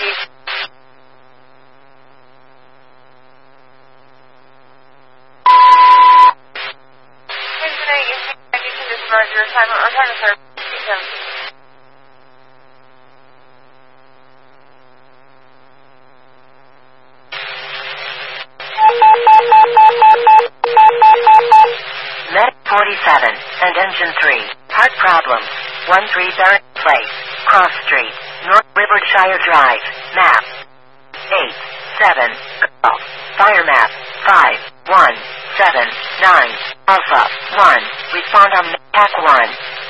Roger, assignment, return to service. Med 47 and Engine 3. Heart problems. 13 Barrett Place, Cross Street, North Rivershire Drive. Map 8, 7, Golf. Fire map 5, 1, 7, 9, Alpha 1. Respond on TAC 1.